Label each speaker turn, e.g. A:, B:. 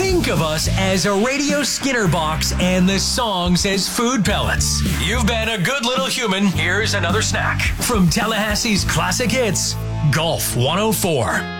A: Think of us as a Radio Skinner box and the songs as food pellets. You've been a good little human. Here's another snack from Tallahassee's classic hits, Golf 104.